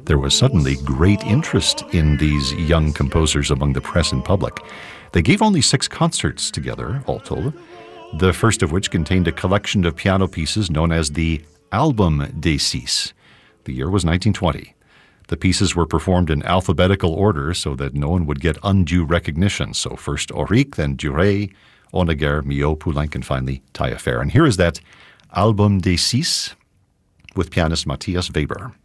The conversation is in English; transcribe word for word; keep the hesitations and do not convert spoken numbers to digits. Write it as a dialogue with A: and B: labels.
A: there was suddenly great interest in these young composers among the press and public. They gave only six concerts together, all told, the first of which contained a collection of piano pieces known as the Album des Six. The year was nineteen twenty. The pieces were performed in alphabetical order so that no one would get undue recognition. So first Auric, then Duret, Honegger, Millot, Poulenc, and finally Taillefer. And here is that Album des Six with pianist Matthias Weber.